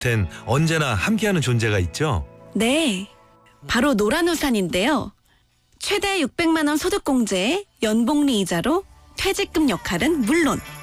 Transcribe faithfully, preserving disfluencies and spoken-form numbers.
땐 언제나 함께하는 존재가 있죠. 네, 바로 노란우산인데요. 최대 육백만 원 소득공제에 연봉리 이자로 퇴직금 역할은 물론